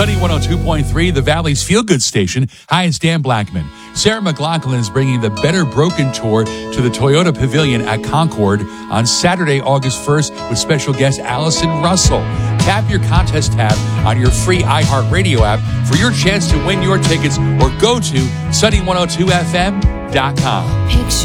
Sunny 102.3, the Valley's feel-good station. Hi, it's Dan Blackman. Sarah McLachlan is bringing the Better Broken Tour to the Toyota Pavilion at Concord on Saturday, August 1st with special guest Allison Russell. Tap your contest tab on your free iHeartRadio app for your chance to win your tickets or go to sunny102fm.com.